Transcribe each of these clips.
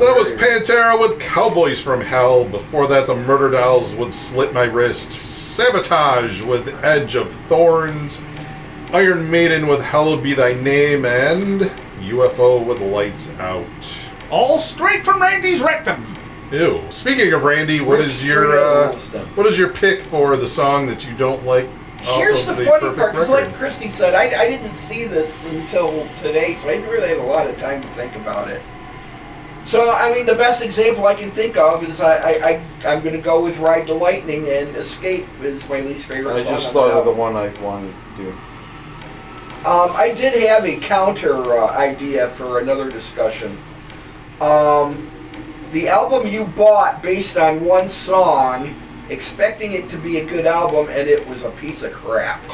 That was Pantera with Cowboys from Hell. Before that, the Murder Dolls with Slit My Wrist. Sabotage with Edge of Thorns. Iron Maiden with Hallowed Be Thy Name. And UFO with Lights Out. All straight from Randy's rectum. Ew. Speaking of Randy, what is your pick for the song that you don't like? Here's the funny part, because like Christy said, I didn't see this until today, so I didn't really have a lot of time to think about it. So, I mean, the best example I can think of is I'm going to go with Ride the Lightning, and Escape is my least favorite song. I just thought of the one I wanted to do. I did have a counter idea for another discussion. The album you bought based on one song, expecting it to be a good album, and it was a piece of crap.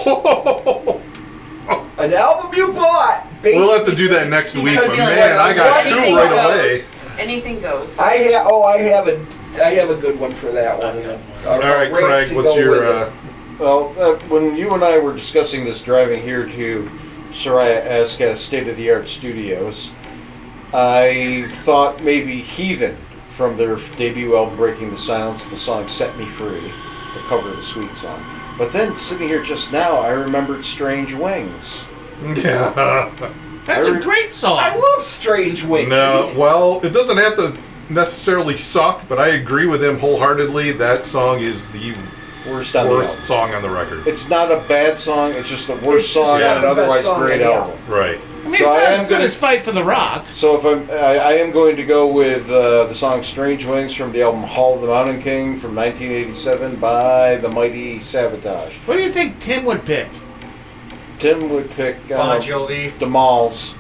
An album you bought based... We'll have to do that next week, but man, I got two right away. Anything goes. I have a good one for that one. All right, Craig, what's your... Well, when you and I were discussing this driving here to Soraya Ascast State-of-the-Art Studios, I thought maybe Heathen from their debut album Breaking the Silence, the song Set Me Free, the cover of the Sweet song. But then, sitting here just now, I remembered Strange Wings. Yeah. That's a great song. I love Strange Wings. No, well, it doesn't have to necessarily suck, but I agree with him wholeheartedly. That song is the worst song on the record. It's not a bad song, it's just the worst song on an otherwise great album. Right. I mean, it's not as good as Fight for the Rock. So if I am going to go with the song Strange Wings from the album Hall of the Mountain King from 1987 by the mighty Sabotage. What do you think Tim would pick? Tim would pick Bon Jovi. The Malls.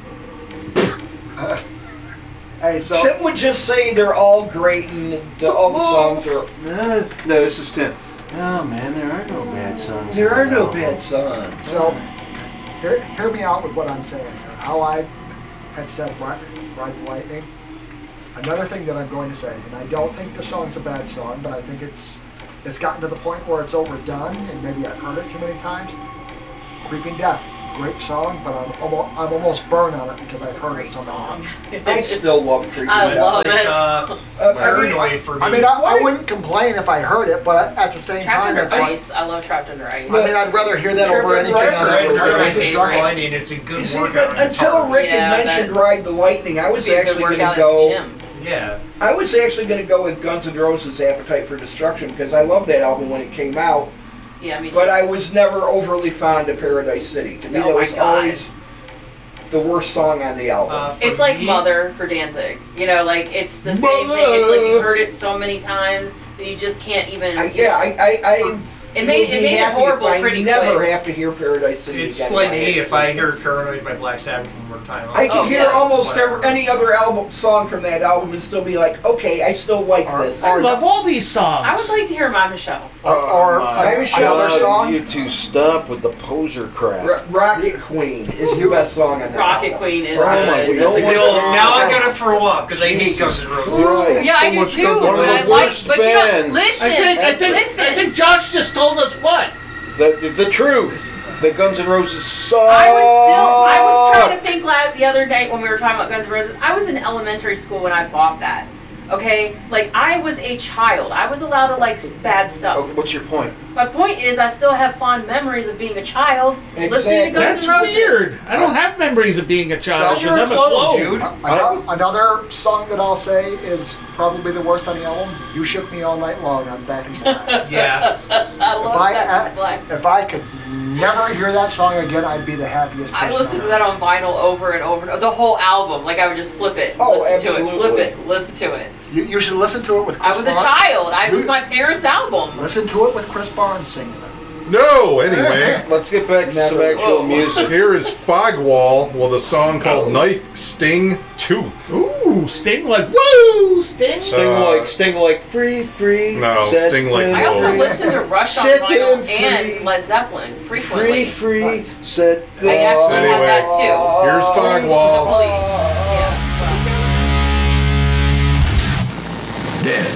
Hey, so Tim would just say they're all great and all the songs are... No, this is Tim. Oh man, there are no bad songs. There are no bad songs. So, hear me out with what I'm saying here. How I had said Ride the Lightning. Another thing that I'm going to say, and I don't think the song's a bad song, but I think it's gotten to the point where it's overdone, and maybe I've heard it too many times. Creeping Death, great song, but I'm almost burned on it because I've heard it so many times. I still love Creeping Death. I love it. I wouldn't complain if I heard it, but at the same time, it's Ice. I love Trapped Under Ice. I mean, I'd rather hear that over anything on advertising. It's a good See, workout. until Rick had mentioned Ride the Lightning, I was actually going to go. Yeah. I was actually going to go with Guns N' Roses' Appetite for Destruction because I loved that album when it came out. Yeah, me too. But I was never overly fond of Paradise City. To me, that was always the worst song on the album. It's like Mother for Danzig. You know, like it's the same thing. It's like you heard it so many times that you just can't even. It made it horrible pretty quick. I never have to hear Paradise City It's again. like me if I hear Paranoid by Black Sabbath one more time. I can hear almost any other song from that album and still be like, okay, I still like this. I love all these songs. I would like to hear My Michelle. Or another song. You two stop with the poser crap. Rocket Queen is the best song on that Rocket album. Queen is Rocket good. Queen. Now I gotta throw up because I hate Guns N' Roses. Right. Yeah, I do too. But I like. But you know, listen. I think Josh just told us what. The truth. The Guns N' Roses suck. I was trying to think the other day when we were talking about Guns N' Roses. I was in elementary school when I bought that. Okay? Like, I was a child. I was allowed to like bad stuff. Oh, what's your point? My point is I still have fond memories of being a child listening to Guns That's N' Roses. weird. I don't have memories of being a child. You're a clone, dude. Another song that I'll say is probably the worst on the album, You Shook Me All Night Long on Back in Black. Yeah. I love Back in Black. If I could never hear that song again, I'd be the happiest person. I listened to that on vinyl over and over and over. The whole album. Like, I would just flip it, listen to it, flip it, listen to it. You should listen to it with Chris I was a child. It was my parents' album. Listen to it with Chris Barnes singing it. No, anyway. Let's get back to some actual music. Here is Fogwall with a song called Knife, Sting, Tooth. Ooh, Sting like, woo, Sting. Sting like, free. No, Sting like, I also listened to Rush on Set vinyl them free. and Led Zeppelin frequently. Free, set them I actually have that too. Here's Fogwall. The Police. Yeah. Death